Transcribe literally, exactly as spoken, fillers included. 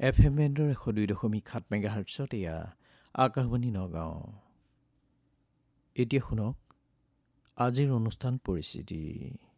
F M বেণ্ডৰ এশ দুই দশমিক সাত মেগাহাৰ্টছত এয়া আকাশবাণী নগাঁও। এতিয়া শুনক আজিৰ অনুষ্ঠান পৰিস্থিতি।